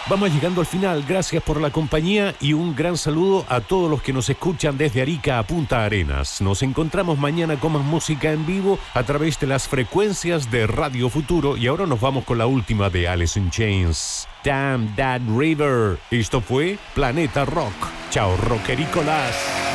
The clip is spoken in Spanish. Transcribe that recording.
Vamos llegando al final, gracias por la compañía y un gran saludo a todos los que nos escuchan desde Arica a Punta Arenas. Nos encontramos mañana con más música en vivo a través de las frecuencias de Radio Futuro y ahora nos vamos con la última de Alice in Chains, Damn That River. Esto fue Planeta Rock. Chao, rockericolas.